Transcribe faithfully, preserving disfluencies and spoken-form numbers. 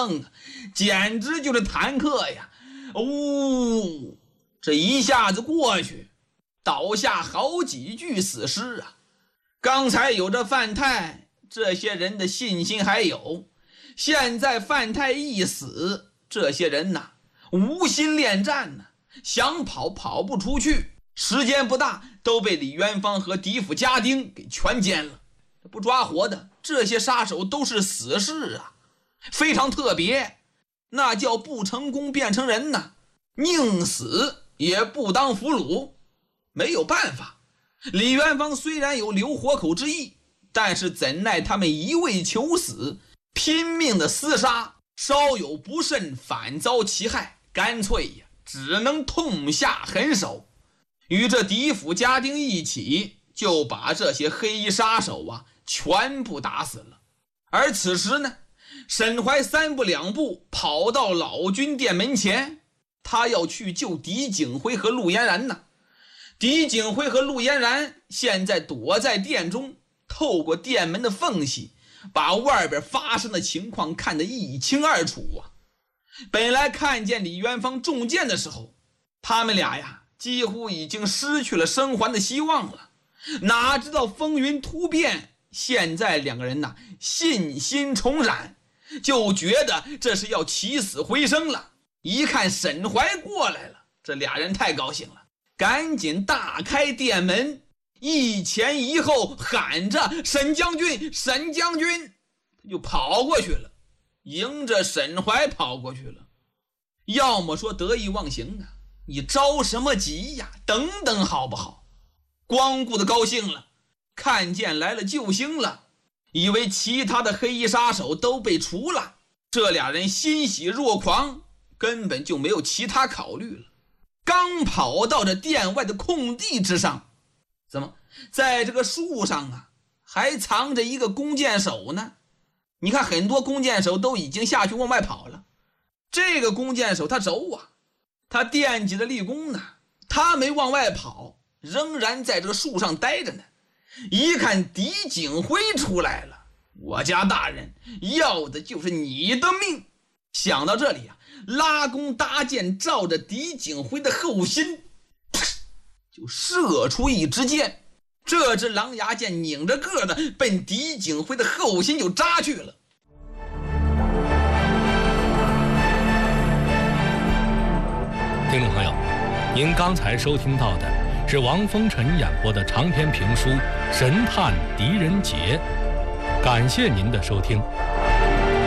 方简直就是坦克呀！呜、哦，这一下子过去，倒下好几具死尸啊！刚才有着范太，这些人的信心还有，现在范太一死，这些人呐，无心恋战呢，想跑跑不出去，时间不大，都被李元芳和狄府家丁给全歼了。不抓活的，这些杀手都是死士啊，非常特别，那叫不成功变成人呐，宁死也不当俘虏。没有办法，李元芳虽然有留活口之意，但是怎奈他们一味求死，拼命的厮杀，稍有不慎反遭其害，干脆呀，只能痛下狠手，与这狄府家丁一起就把这些黑衣杀手啊全部打死了。而此时呢，沈怀三步两步跑到老君殿门前，他要去救狄景辉和陆嫣然呢。狄景辉和陆嫣然现在躲在殿中，透过殿门的缝隙，把外边发生的情况看得一清二楚啊。本来看见李元芳中箭的时候，他们俩呀几乎已经失去了生还的希望了，哪知道风云突变，现在两个人呐信心重燃，就觉得这是要起死回生了。一看沈怀过来了，这俩人太高兴了，赶紧大开殿门，一前一后喊着沈将军沈将军，他就跑过去了，迎着沈怀跑过去了。要么说得意忘形啊，你着什么急呀，等等好不好。光顾的高兴了，看见来了救星了，以为其他的黑衣杀手都被除了，这俩人欣喜若狂，根本就没有其他考虑了。刚跑到这殿外的空地之上，怎么在这个树上啊还藏着一个弓箭手呢？你看很多弓箭手都已经下去往外跑了，这个弓箭手他轴啊，他惦记着立功呢，他没往外跑，仍然在这个树上待着呢。一看狄景辉出来了，我家大人要的就是你的命。想到这里啊，拉弓搭箭，照着狄景辉的后心就射出一支箭。这支狼牙箭拧着个的奔狄景辉的后心就扎去了。 听众朋友，您刚才收听到的是王风尘演播的长篇评书《神探狄仁杰》，感谢您的收听。